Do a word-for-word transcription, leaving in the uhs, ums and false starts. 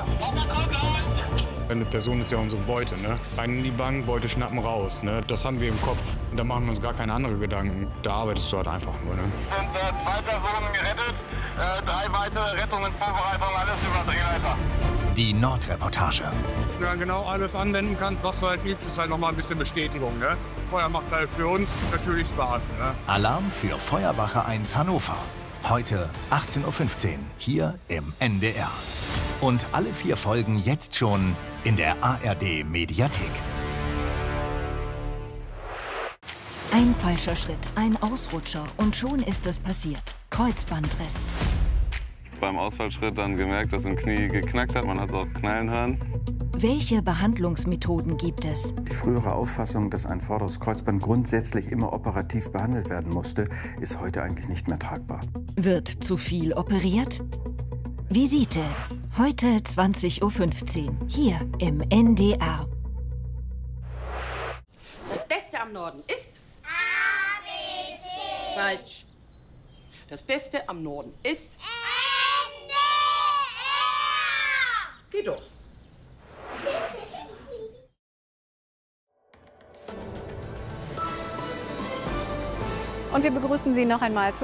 Eine Person ist ja unsere Beute, ne? Rein in die Bank, Beute schnappen, raus, ne? Das haben wir im Kopf. Und da machen wir uns gar keine anderen Gedanken. Da arbeitest du halt einfach nur, ne? sind äh, zwei Personen gerettet, äh, drei weitere Rettungen, Vorbereitung, alles über Drehleiter. Die Nordreportage. Ja, genau alles anwenden kannst, was du halt liebst, ist halt nochmal ein bisschen Bestätigung, ne? Feuer macht halt für uns natürlich Spaß, ne? Alarm für Feuerwache eins Hannover. Heute achtzehn Uhr fünfzehn, hier im N D R. Und alle vier Folgen jetzt schon in der A R D-Mediathek. Ein falscher Schritt, ein Ausrutscher und schon ist es passiert. Kreuzbandriss. Beim Ausfallschritt dann gemerkt, dass ein Knie geknackt hat. Man hat es auch knallen hören. Welche Behandlungsmethoden gibt es? Die frühere Auffassung, dass ein vorderes Kreuzband grundsätzlich immer operativ behandelt werden musste, ist heute eigentlich nicht mehr tragbar. Wird zu viel operiert? Visite. Heute zwanzig Uhr fünfzehn, hier im N D R. Das Beste am Norden ist? A B C. Falsch. Das Beste am Norden ist? N D R. Geh doch. Und wir begrüßen Sie noch einmal zu